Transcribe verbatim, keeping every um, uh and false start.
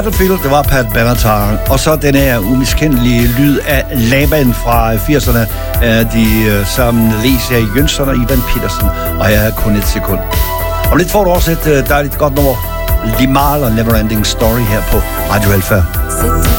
Battlefield, det var Pat Benatar, og så den her umiskendelige lyd af Laban fra firserne, af de sammen Lesia Jønsson og Ivan Petersen, og her er kun et sekund. Om lidt får du også et dejligt godt nummer, Limahl og Neverending Story her på Radio Alfa.